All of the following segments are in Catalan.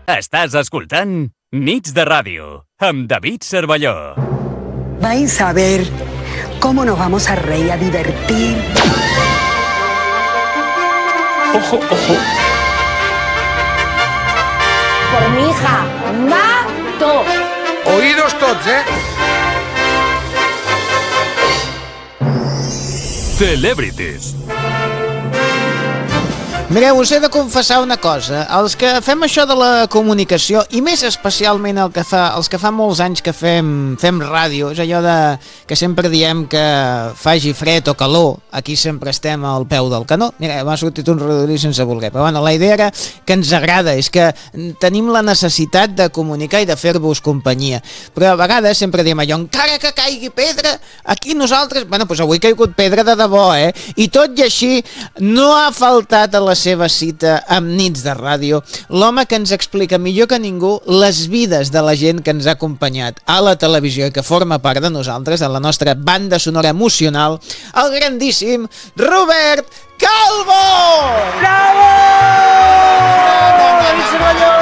Estàs escoltant Nits de Ràdio amb David Cervelló. Vais a ver cómo nos vamos a reír, a divertir. Ojo, ojo. Por mi hija, mato. Oídos tots, Celebrities. Mireu, us he de confessar una cosa. Els que fem això de la comunicació, i més especialment els que fa molts anys que fem ràdio, és allò de que sempre diem que faci fred o calor, aquí sempre estem al peu del canó. Mira, m'ha sortit un rodolí sense voler, però bueno, la idea era que ens agrada, és que tenim la necessitat de comunicar i de fer-vos companyia. Però a vegades sempre diem allò, encara que caigui pedra, aquí nosaltres... Bueno, doncs avui ha caigut pedra de debò, I tot i així, no ha faltat a la seva cita amb Nits de Ràdio l'home que ens explica millor que ningú les vides de la gent que ens ha acompanyat a la televisió i que forma part de nosaltres, de la nostra banda sonora emocional, el grandíssim Robert Calvo! Bravo! David Cervelló!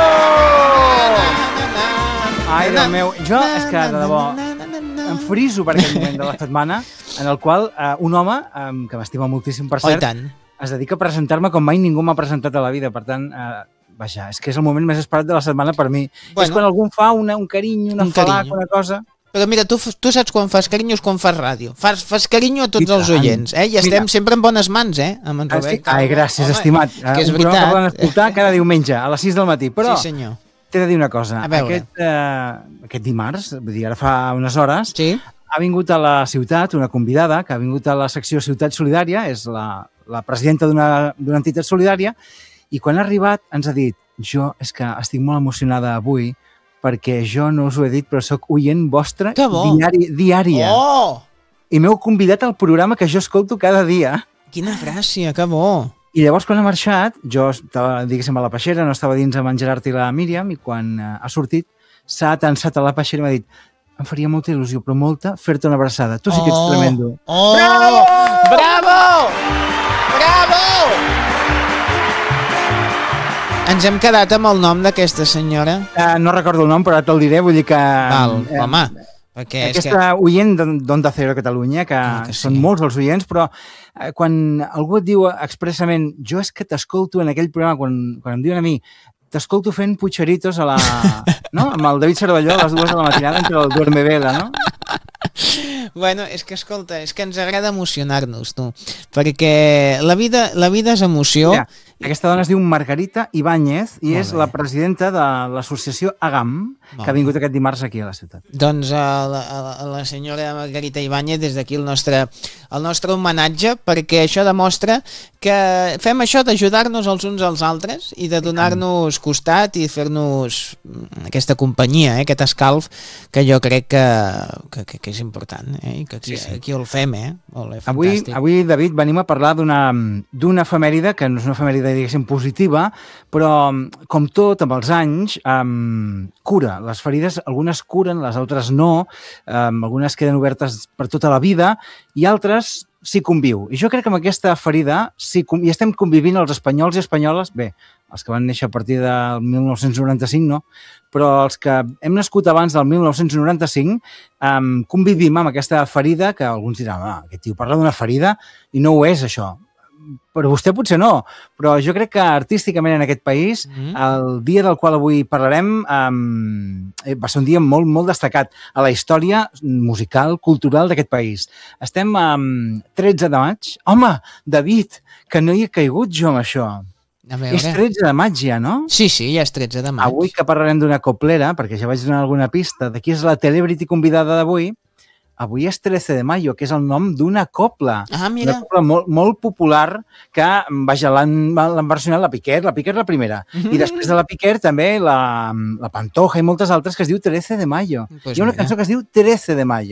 Ai, Déu meu, jo és que, de debò, em friso per aquest moment de la setmana en el qual un home, que m'estima moltíssim, per cert, es dedica a presentar-me com mai ningú m'ha presentat a la vida. Per tant, vaja, és que és el moment més esperat de la setmana per mi. Bueno, és quan algú em fa un carinyo, un afalac, una cosa... Però mira, tu saps quan fas carinyo és quan fas ràdio. Fas carinyo a tots els oients, I estem sempre en bones mans, amb en Robert. Ai, gràcies, estimat. Que és un programa que poden veritat. escoltar cada diumenge, a les 6 del matí. Però sí, senyor. T'he de dir una cosa. A veure. Aquest dimarts, vull dir, ara fa unes hores, sí? Ha vingut a la ciutat una convidada que ha vingut a la secció Ciutat Solidària, és la presidenta d'una entitat solidària, i quan ha arribat ens ha dit: jo és que estic molt emocionada avui perquè jo no us ho he dit, però sóc oient vostra diària. Oh! I m'heu convidat al programa que jo escolto cada dia. Quina gràcia, que bo! I llavors, quan ha marxat, jo estava, diguéssim, a la peixera, no estava dins amb en Gerard i la Míriam, i quan ha sortit, s'ha atensat a la peixera i m'ha dit: em faria molta il·lusió, però molta, fer-te una abraçada. Tu sí que ets tremendo. Oh! Bravo! Bravo! Bravo! Ens hem quedat amb el nom d'aquesta senyora? No recordo el nom, però ara te'l diré, vull dir que... Val, home, perquè aquesta oient d'Onda Cero Catalunya, que són molts els oients, però quan algú et diu expressament: jo és que t'escolto en aquell programa, quan em diuen a mi, t'escolto fent pucheritos no? Amb el David Cervelló a les 2 de la matinada entre el Duerme Vela, no? Bueno, és que, escolta, és que ens agrada emocionar-nos, tu, perquè la vida és emoció. Mira, aquesta dona es diu Margarita Ibáñez i és la presidenta de l'associació AGAM, que ha vingut aquest dimarts aquí a la ciutat. Doncs a la senyora Margarita Ibáñez, des d'aquí el nostre homenatge, perquè això demostra que fem això d'ajudar-nos els uns als altres i de donar-nos costat i fer-nos aquesta companyia, aquest escalf, que jo crec que és important, i que aquí el fem, Avui, David, venim a parlar d'una efemèride, que no és una efemèride, diguéssim, positiva, però, com tot, amb els anys, cura. Les ferides, algunes curen, les altres no, algunes queden obertes per tota la vida, i altres s'hi conviu. I jo crec que amb aquesta ferida hi estem convivint els espanyols i espanyoles, bé, els que van néixer a partir del 1995, no? Però els que hem nascut abans del 1995 convivim amb aquesta ferida, que alguns diran: aquest tio parla d'una ferida i no ho és, això. Per vostè potser no, però jo crec que artísticament en aquest país el dia del qual avui parlarem va ser un dia molt, molt destacat a la història musical, cultural d'aquest país. Estem a 13 de maig. Home, David, que no hi he caigut jo amb això. És 13 de maig ja, no? Sí, ja és 13 de maig. Avui que parlarem d'una coplera, perquè ja vaig donar alguna pista de qui és la celebrity convidada d'avui, avui és 13 de mayo, que és el nom d'una copla. Mira. Una copla molt popular que, vaja, l'han versionat la Piquer la primera. I després de la Piquer també la Pantoja i moltes altres, que es diu 13 de mayo. Hi ha una cançó que es diu 13 de mayo.